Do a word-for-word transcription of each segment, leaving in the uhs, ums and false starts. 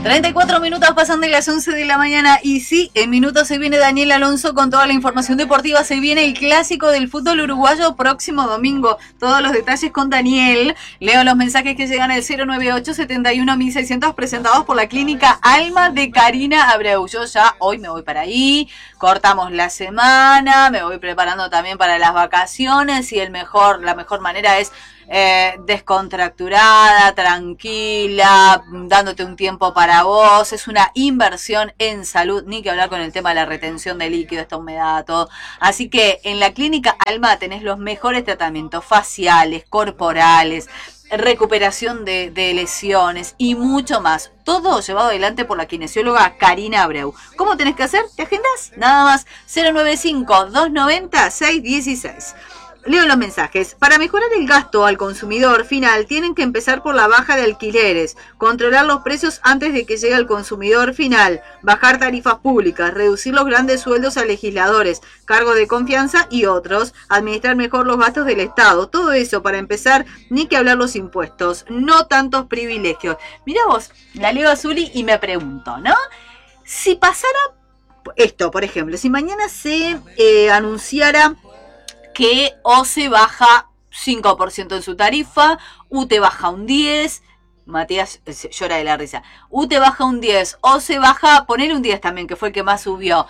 treinta y cuatro minutos pasan de las once de la mañana y sí, en minutos se viene Daniel Alonso con toda la información deportiva. Se viene el clásico del fútbol uruguayo próximo domingo. Todos los detalles con Daniel. Leo los mensajes que llegan al cero nueve ocho, setenta y uno, mil seiscientos presentados por la clínica Alma de Karina Abreu. Yo ya hoy me voy para ahí, cortamos la semana, me voy preparando también para las vacaciones y el mejor, la mejor manera es Eh, descontracturada, tranquila, dándote un tiempo para vos. Es una inversión en salud, ni que hablar con el tema de la retención de líquido, esta humedad, todo. Así que en la clínica Alma tenés los mejores tratamientos faciales, corporales, recuperación de, de lesiones y mucho más. Todo llevado adelante por la kinesióloga Karina Abreu. ¿Cómo tenés que hacer? ¿Te agendas? Nada más cero nueve cinco, dos nueve cero, seis uno seis. Leo los mensajes. Para mejorar el gasto al consumidor final, tienen que empezar por la baja de alquileres, controlar los precios antes de que llegue al consumidor final, bajar tarifas públicas, reducir los grandes sueldos a legisladores, cargos de confianza y otros, administrar mejor los gastos del Estado. Todo eso para empezar, ni que hablar los impuestos, no tantos privilegios. Mirá vos, la leo Azuli y me pregunto, ¿no? Si pasara esto, por ejemplo, si mañana se eh, anunciara que O C E baja cinco por ciento en su tarifa, U T E baja un diez por ciento, Matías llora de la risa, U T E baja un diez por ciento, O C E baja, ponele un diez también, que fue el que más subió,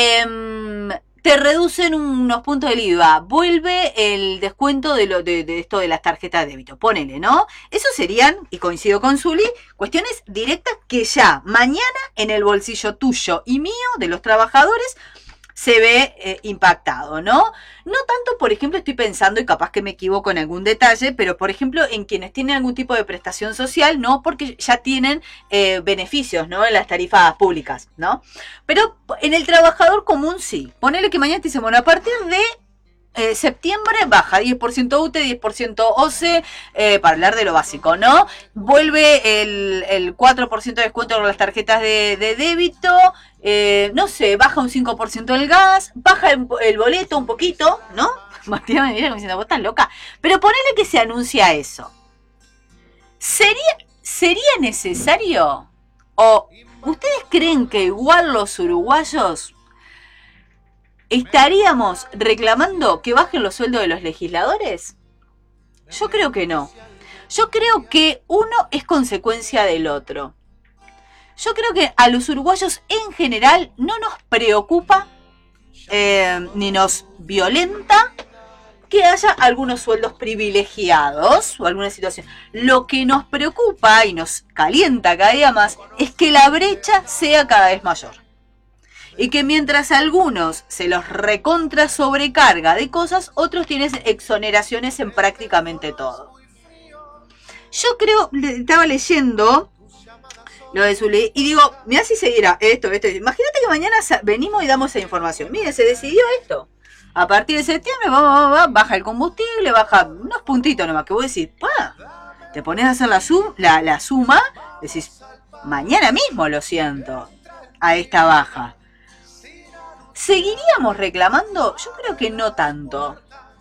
eh, te reducen unos puntos del I V A, vuelve el descuento de, lo, de, de esto de las tarjetas de débito, ponele, ¿no? Eso serían, y coincido con Zuli, cuestiones directas que ya mañana en el bolsillo tuyo y mío, de los trabajadores, se ve eh, impactado, ¿no? No tanto, por ejemplo, estoy pensando, y capaz que me equivoco en algún detalle, pero por ejemplo, en quienes tienen algún tipo de prestación social, ¿no? Porque ya tienen eh, beneficios, ¿no? En las tarifas públicas, ¿no? Pero en el trabajador común sí. Ponele que mañana te dicen, bueno, a partir de Eh, septiembre baja diez por ciento U T E, diez por ciento O C E, eh, para hablar de lo básico, ¿no? Vuelve el, el cuatro por ciento de descuento con las tarjetas de, de débito, eh, no sé, baja un cinco por ciento el gas, baja el, el boleto un poquito, ¿no? Matías me mira como diciendo, vos estás loca. Pero ponele que se anuncia eso. ¿Sería, sería necesario? ¿O ustedes creen que igual los uruguayos estaríamos reclamando que bajen los sueldos de los legisladores? Yo creo que no. Yo creo que uno es consecuencia del otro. Yo creo que a los uruguayos en general no nos preocupa eh, ni nos violenta que haya algunos sueldos privilegiados o alguna situación. Lo que nos preocupa y nos calienta cada día más es que la brecha sea cada vez mayor. Y que mientras a algunos se los recontra sobrecarga de cosas, otros tienen exoneraciones en prácticamente todo. Yo creo, estaba leyendo lo de Zuli y digo, mirá si se diera esto, esto. Imagínate que mañana venimos y damos esa información. Miren, se decidió esto. A partir de septiembre va, va, va, baja el combustible, baja unos puntitos nomás, que vos decís, pa, te pones a hacer la, sum, la, la suma, decís, mañana mismo lo siento, a esta baja. ¿Seguiríamos reclamando? Yo creo que no tanto.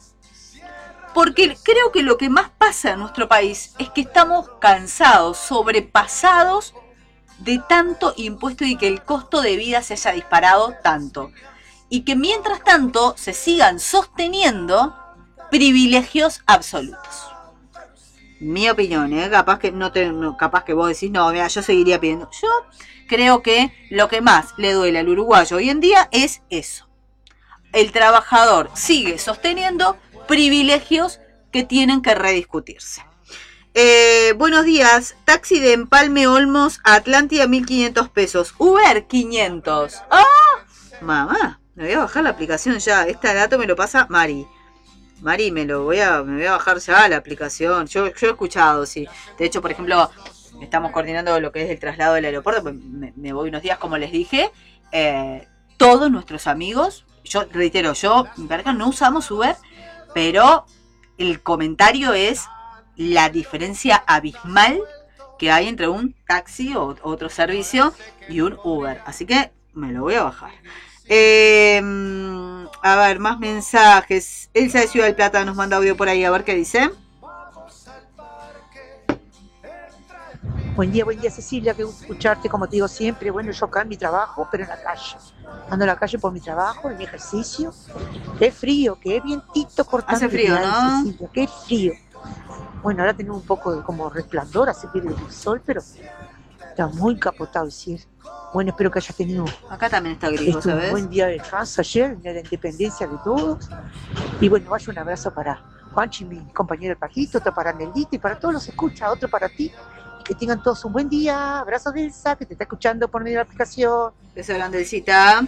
Porque creo que lo que más pasa en nuestro país es que estamos cansados, sobrepasados de tanto impuesto y que el costo de vida se haya disparado tanto. Y que mientras tanto se sigan sosteniendo privilegios absolutos. Mi opinión, ¿eh? Capaz que no te, no, capaz que vos decís, no, mira, yo seguiría pidiendo. Yo creo que lo que más le duele al uruguayo hoy en día es eso. El trabajador sigue sosteniendo privilegios que tienen que rediscutirse. Eh, buenos días. Taxi de Empalme Olmos a Atlántida, mil quinientos pesos. Uber, quinientos. ¡Ah! Mamá, me voy a bajar la aplicación ya. Este dato me lo pasa Mari. Mari, me lo voy a, me voy a bajar ya la aplicación. Yo, yo he escuchado, sí. De hecho, por ejemplo, estamos coordinando lo que es el traslado del aeropuerto. Me, me voy unos días, como les dije. Eh, todos nuestros amigos, yo reitero, yo, mi pareja no usamos Uber, pero el comentario es la diferencia abismal que hay entre un taxi o otro servicio y un Uber. Así que me lo voy a bajar. Eh, a ver, más mensajes. Elsa de Ciudad del Plata nos manda audio por ahí, a ver qué dice. Buen día, buen día Cecilia, qué gusto escucharte, como te digo siempre. Bueno, yo acá en mi trabajo, pero en la calle. Ando en la calle por mi trabajo, en mi ejercicio. Qué frío, qué vientito Hace cortante que frío, hay, ¿no? Cecilia, qué frío. Bueno, ahora tenemos un poco de como resplandor, así que el sol, pero está muy capotado el cielo. Bueno, espero que hayas tenido Acá también está gris, este, un ¿sabes? buen día de descanso ayer, el día de la independencia de todos. Y bueno, vaya un abrazo para Juanchi, mi compañero del Pajito, otro para Nelito y para todos los escucha, otro para ti. Y que tengan todos un buen día. Abrazo de Elsa, que te está escuchando por medio de la aplicación. Beso grandecita.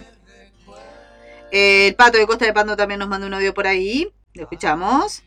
Eh, el Pato de Costa de Pando también nos manda un audio por ahí. Lo escuchamos.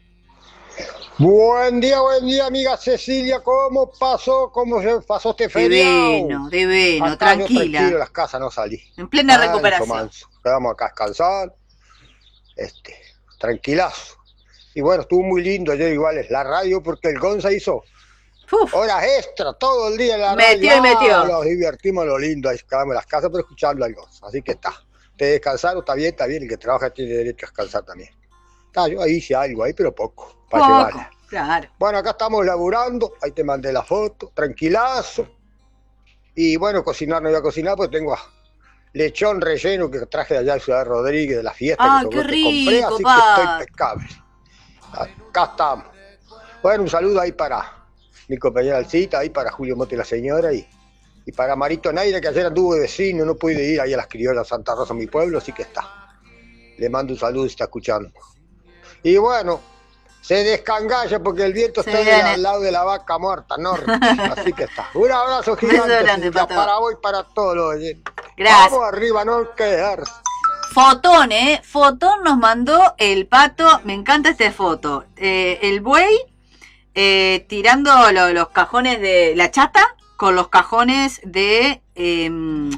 Buen día, buen día, amiga Cecilia. ¿Cómo pasó? ¿Cómo se pasó este feriado? Divino, divino, Acá tranquila. Yo tranquilo, las casas no salí. En plena Manso, recuperación. manso. Quedamos acá a descansar. Este, tranquilazo. Y bueno, estuvo muy lindo ayer igual es la radio porque el Gonza hizo Uf, horas extra todo el día en la Metió radio. y metió. Ah, nos divertimos lo lindo, ahí quedamos en las casas pero escuchando al Gonza. Así que está. Te descansaron, está bien, está bien. El que trabaja tiene derecho a descansar también. Está, yo ahí hice algo ahí, pero poco. Para poco, llevarla. claro. Bueno, acá estamos laburando, ahí te mandé la foto, tranquilazo. Y bueno, cocinar no voy a cocinar porque tengo lechón relleno que traje de allá de Ciudad Rodríguez, de la fiesta Ah, que, qué que compré, rico, así pa. que estoy impecable. Acá estamos. Bueno, un saludo ahí para mi compañera Alcita, ahí para Julio Mote y la señora, y, y para Marito Naira, que ayer anduvo de vecino, no pude ir ahí a las criollas Santa Rosa, mi pueblo, así que está. Le mando un saludo si está escuchando. Y bueno, se descangalla porque el viento Se está viene. al lado de la vaca muerta, norte. Así que está. Un abrazo gigante, Beso grande, Silvia, Pato. para vos y para todos los oyentes. Gracias. Vamos arriba, no quedarse. Fotón, ¿eh? Fotón nos mandó el Pato. Me encanta esta foto. Eh, el buey eh, tirando lo, los cajones de la chata con los cajones de eh,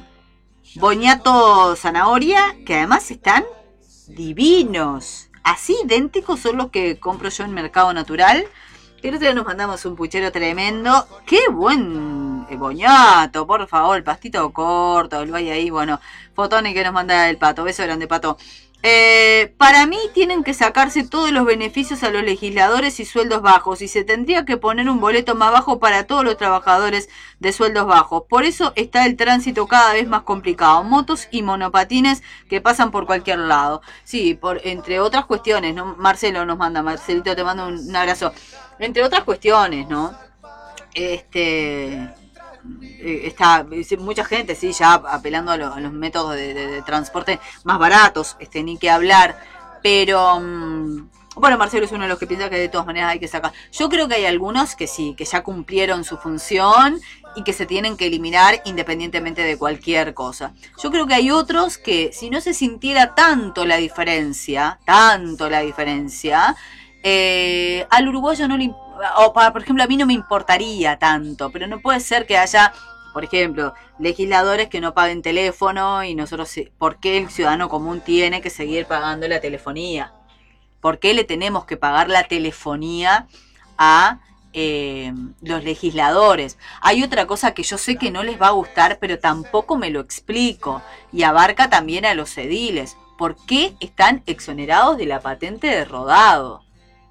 boñato zanahoria, que además están divinos. Así idénticos son los que compro yo en Mercado Natural. El otro día nos mandamos un puchero tremendo. ¡Qué buen boñato! Por favor, el pastito corto, el vaya ahí. Bueno, Fotón y que nos manda el Pato. Beso grande, Pato. Eh, para mí tienen que sacarse todos los beneficios a los legisladores y sueldos bajos. Y se tendría que poner un boleto más bajo para todos los trabajadores de sueldos bajos. Por eso está el tránsito cada vez más complicado. Motos y monopatines que pasan por cualquier lado. Sí, por entre otras cuestiones, ¿no? Marcelo nos manda, Marcelito, te mando un, un abrazo. Entre otras cuestiones, ¿no? Este... Está mucha gente, sí, ya apelando a, lo, a los métodos de, de, de transporte más baratos, este, ni que hablar. Pero... Um, bueno, Marcelo es uno de los que piensa que de todas maneras hay que sacar. Yo creo que hay algunos que sí, que ya cumplieron su función y que se tienen que eliminar independientemente de cualquier cosa. Yo creo que hay otros que si no se sintiera tanto la diferencia, tanto la diferencia, eh, al uruguayo no le, o para, por ejemplo, a mí no me importaría tanto, pero no puede ser que haya, por ejemplo, legisladores que no paguen teléfono y nosotros, ¿por qué el ciudadano común tiene que seguir pagando la telefonía? ¿Por qué le tenemos que pagar la telefonía a eh, los legisladores? Hay otra cosa que yo sé que no les va a gustar, pero tampoco me lo explico, y abarca también a los ediles. ¿Por qué están exonerados de la patente de rodado?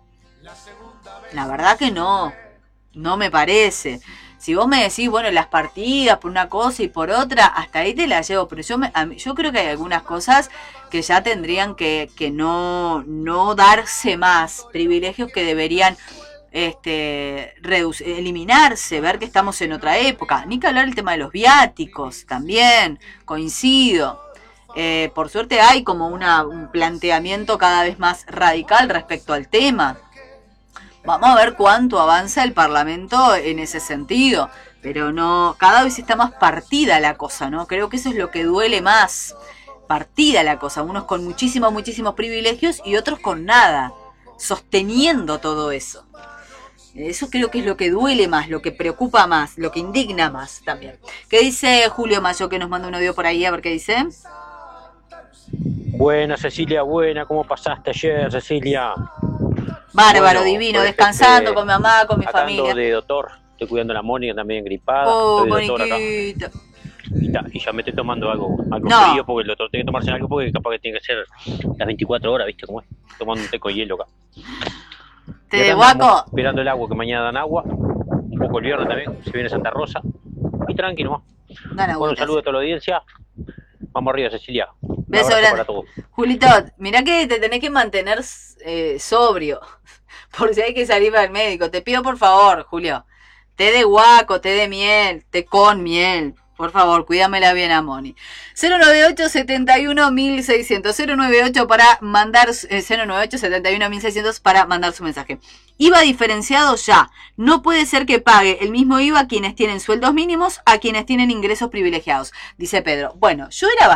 La verdad que no, no me parece. Si vos me decís, bueno, las partidas por una cosa y por otra, hasta ahí te la llevo, pero yo me, a mí, yo creo que hay algunas cosas que ya tendrían que, que no, no darse más, privilegios que deberían este, reducir, eliminarse, ver que estamos en otra época. Ni que hablar el tema de los viáticos, también, coincido. Eh, por suerte hay como una, un planteamiento cada vez más radical respecto al tema. Vamos a ver cuánto avanza el Parlamento en ese sentido, pero no, cada vez está más partida la cosa, ¿no? Creo que eso es lo que duele más, partida la cosa, unos con muchísimos, muchísimos privilegios y otros con nada, sosteniendo todo eso. Eso creo que es lo que duele más, lo que preocupa más, lo que indigna más también. ¿Qué dice Julio Mayo, que nos manda un audio por ahí? A ver qué dice. Buena, Cecilia, buena, ¿cómo pasaste ayer, Cecilia? Bárbaro, Bueno, divino, pues, descansando este, con mi mamá, con mi acá familia. ando de doctor, estoy cuidando a la Mónica también gripada. Oh, estoy de doctor acá. boniquita. Y, ta, y ya me estoy tomando algo, algo No. frío porque el doctor tiene que tomarse algo porque capaz que tiene que ser las veinticuatro horas, ¿viste cómo es? Tomando un té con hielo acá. Te Y acá andamos guaco. esperando el agua, que mañana dan agua. un poco el viernes también, se viene Santa Rosa. Y tranquilo, ¿no? Gana Bueno, un vueltas. saludo a toda la audiencia. Vamos arriba, Cecilia. Un Beso abrazo grande. para todos. Julito, mirá que te tenés que mantener eh, sobrio. Por si hay que salir al médico. Te pido por favor, Julio. Té de guaco, té de miel, té con miel. Por favor, cuídamela bien a Moni. cero nueve ocho, setenta y uno, mil seiscientos. cero nueve ocho para mandar, eh, cero nueve ocho, setenta y uno, mil seiscientos para mandar su mensaje. I V A diferenciado ya. No puede ser que pague el mismo I V A quienes tienen sueldos mínimos a quienes tienen ingresos privilegiados, dice Pedro. Bueno, yo era